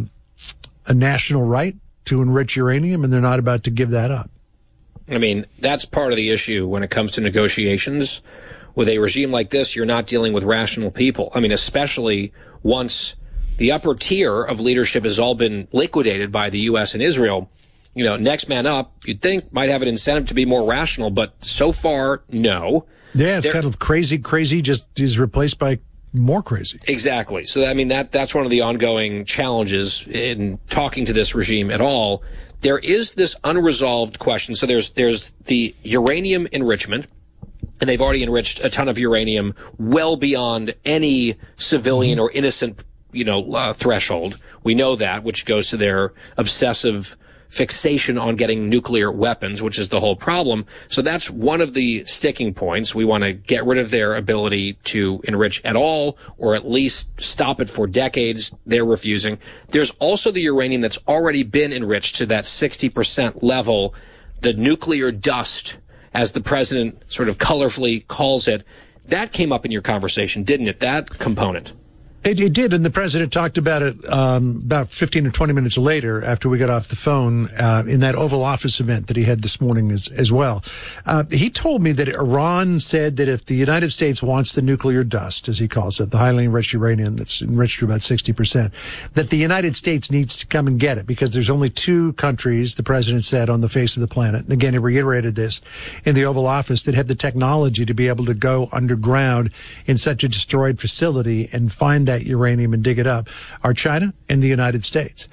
national right to enrich uranium, and they're not about to give that up. I mean, that's part of the issue when it comes to negotiations. With a regime like this, you're not dealing with rational people. I mean, especially once the upper tier of leadership has all been liquidated by the U.S. and Israel. Next man up, you'd think, might have an incentive to be more rational, but so far, no. Yeah, it's kind of crazy just is replaced by more crazy. Exactly. So, I mean, that's one of the ongoing challenges in talking to this regime at all. There is this unresolved question. So there's the uranium enrichment, and they've already enriched a ton of uranium well beyond any civilian or innocent, threshold. We know that, which goes to their obsessive fixation on getting nuclear weapons, which is the whole problem. So that's one of the sticking points. We want to get rid of their ability to enrich at all, or at least stop it for decades. They're refusing. There's also the uranium that's already been enriched to that 60% level, the nuclear dust, as the president sort of colorfully calls it. That came up in your conversation, didn't it? That component. It did, and the president talked about it about 15 or 20 minutes later after we got off the phone in that Oval Office event that he had this morning as well. He told me that Iran said that if the United States wants the nuclear dust, as he calls it, the highly enriched uranium that's enriched to about 60%, that the United States needs to come and get it, because there's only two countries, the president said, on the face of the planet, and again, he reiterated this in the Oval Office, that have the technology to be able to go underground in such a destroyed facility and find that uranium and dig it up, are China and the United States.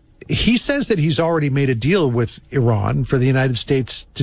He says that he's already made a deal with Iran for the United States to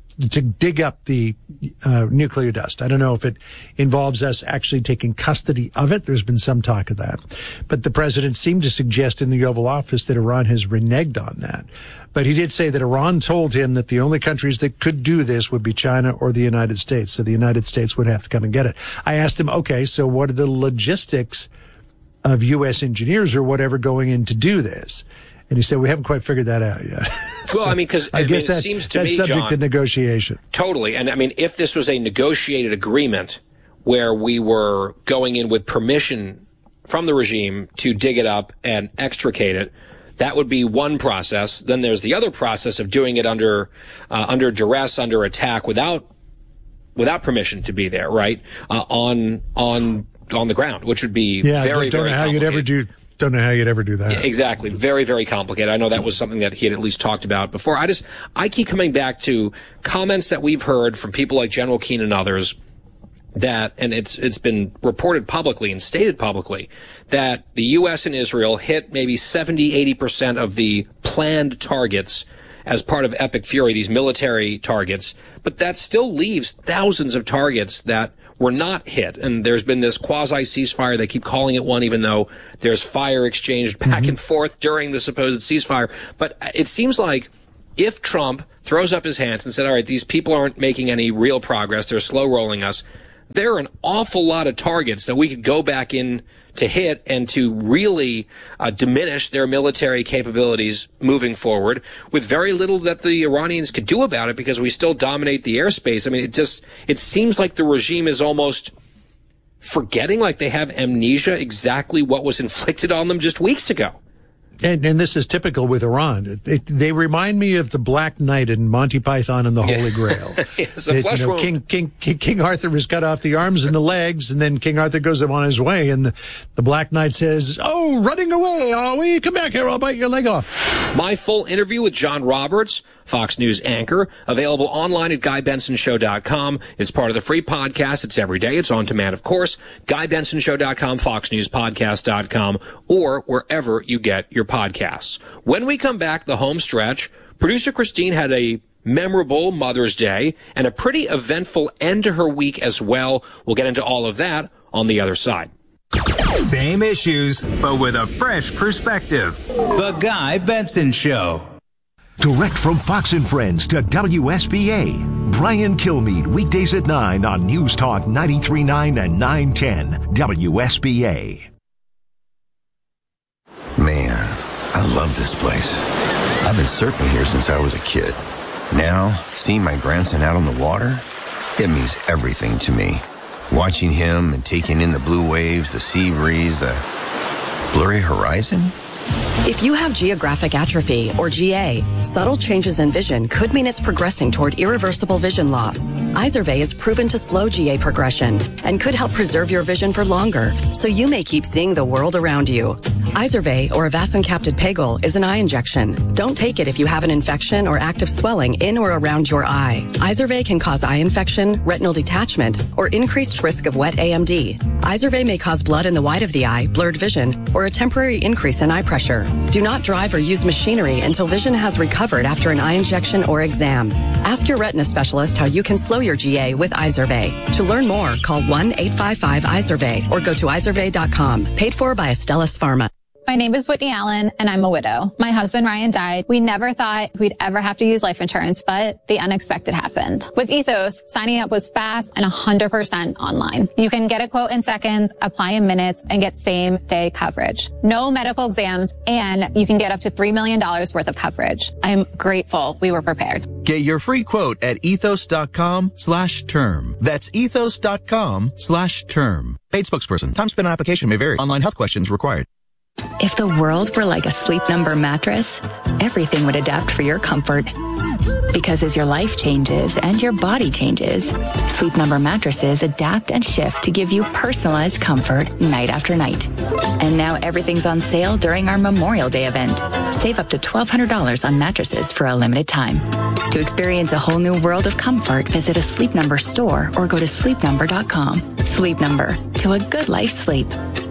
dig up the nuclear dust. I don't know if it involves us actually taking custody of it. There's been some talk of that. But the president seemed to suggest in the Oval Office that Iran has reneged on that. But he did say that Iran told him that the only countries that could do this would be China or the United States. So the United States would have to come and get it. I asked him, okay, so what are the logistics of U.S. engineers or whatever going in to do this? And he said, we haven't quite figured that out yet. Well, I mean, because guess it seems to me, that's subject John, to negotiation. Totally. And I mean, if this was a negotiated agreement where we were going in with permission from the regime to dig it up and extricate it, that would be one process. Then there's the other process of doing it under duress, under attack, without permission to be there, right? On the ground, which would be very, very complicated. Don't know how you'd ever do that. Yeah, exactly. Very, very complicated. I know that was something that he had at least talked about before. I keep coming back to comments that we've heard from people like General Keane and others that, and it's been reported publicly and stated publicly, that the U.S. and Israel hit maybe 70-80% of the planned targets as part of Epic Fury, these military targets, but that still leaves thousands of targets that were not hit. And there's been this quasi-ceasefire. They keep calling it one, even though there's fire exchanged back and forth during the supposed ceasefire. But it seems like if Trump throws up his hands and said, all right, these people aren't making any real progress, they're slow rolling us, there are an awful lot of targets that we could go back in to hit and to really diminish their military capabilities moving forward with very little that the Iranians could do about it because we still dominate the airspace. I mean, it seems like the regime is almost forgetting, like they have amnesia, exactly what was inflicted on them just weeks ago. And this is typical with Iran. They remind me of the Black Knight in Monty Python and the Holy Grail. It's a flesh wound. King Arthur was cut off the arms and the legs, and then King Arthur goes on his way, and the Black Knight says, "Oh, running away, are we? Come back here, I'll bite your leg off." My full interview with John Roberts, Fox News anchor, available online at GuyBensonShow.com. It's part of the free podcast. It's every day. It's on demand, of course. GuyBensonShow.com, FoxNewsPodcast.com, or wherever you get your podcasts. When we come back, the home stretch, producer Christine had a memorable Mother's Day and a pretty eventful end to her week as well. We'll get into all of that on the other side. Same issues, but with a fresh perspective. The Guy Benson Show. Direct from Fox and Friends to WSBA. Brian Kilmeade, weekdays at 9 on News Talk 93.9 and 910 WSBA. Man, I love this place. I've been surfing here since I was a kid. Now, seeing my grandson out on the water, it means everything to me. Watching him and taking in the blue waves, the sea breeze, the blurry horizon. If you have geographic atrophy, or GA, subtle changes in vision could mean it's progressing toward irreversible vision loss. Izervay is proven to slow GA progression and could help preserve your vision for longer, so you may keep seeing the world around you. Izervay, or avacincaptad pegol, is an eye injection. Don't take it if you have an infection or active swelling in or around your eye. Izervay can cause eye infection, retinal detachment, or increased risk of wet AMD. Izervay may cause blood in the white of the eye, blurred vision, or a temporary increase in eye pressure. Do not drive or use machinery until vision has recovered after an eye injection or exam. Ask your retina specialist how you can slow your GA with Izervay. To learn more, call 1-855-IZERVAY or go to izervay.com. Paid for by Astellas Pharma. My name is Whitney Allen, and I'm a widow. My husband, Ryan, died. We never thought we'd ever have to use life insurance, but the unexpected happened. With Ethos, signing up was fast and 100% online. You can get a quote in seconds, apply in minutes, and get same-day coverage. No medical exams, and you can get up to $3 million worth of coverage. I'm grateful we were prepared. Get your free quote at ethos.com/term. That's ethos.com/term. Paid spokesperson. Time spent on application may vary. Online health questions required. If the world were like a Sleep Number mattress, everything would adapt for your comfort. Because as your life changes and your body changes, Sleep Number mattresses adapt and shift to give you personalized comfort night after night. And now everything's on sale during our Memorial Day event. Save up to $1,200 on mattresses for a limited time. To experience a whole new world of comfort, visit a Sleep Number store or go to sleepnumber.com. Sleep Number, to a good life sleep.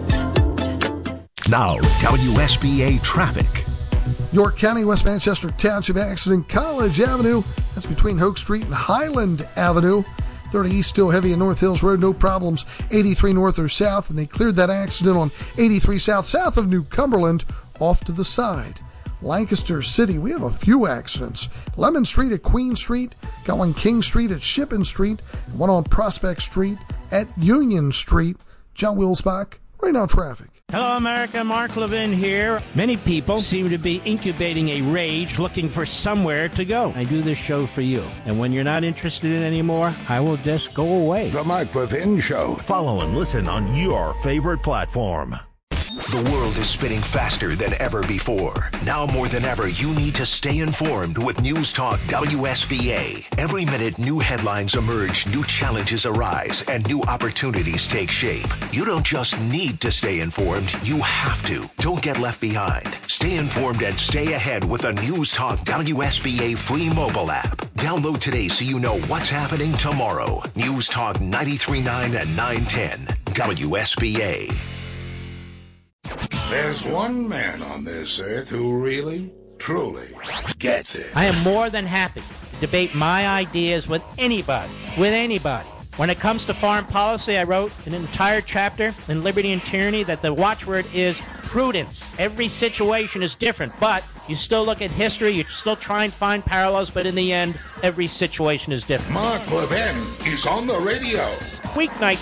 Now, WSBA traffic. York County, West Manchester Township accident, College Avenue. That's between Hoke Street and Highland Avenue. 30 East still heavy in North Hills Road, no problems. 83 North or South, and they cleared that accident on 83 South, south of New Cumberland, off to the side. Lancaster City, we have a few accidents. Lemon Street at Queen Street, got one King Street at Shippen Street, and one on Prospect Street at Union Street. John Wilsbach, right now traffic. Hello, America. Mark Levin here. Many people seem to be incubating a rage looking for somewhere to go. I do this show for you. And when you're not interested in it anymore, I will just go away. The Mark Levin Show. Follow and listen on your favorite platform. The world is spinning faster than ever before. Now more than ever, you need to stay informed with News Talk WSBA. Every minute, new headlines emerge, new challenges arise, and new opportunities take shape. You don't just need to stay informed, you have to. Don't get left behind. Stay informed and stay ahead with a News Talk WSBA free mobile app. Download today so you know what's happening tomorrow. News Talk 93.9 and 910 WSBA. There's one man on this earth who really, truly gets it. I am more than happy to debate my ideas with anybody. When it comes to foreign policy, I wrote an entire chapter in Liberty and Tyranny that the watchword is prudence. Every situation is different, but you still look at history, you still try and find parallels, but in the end, every situation is different. Mark Levin is on the radio. Weeknight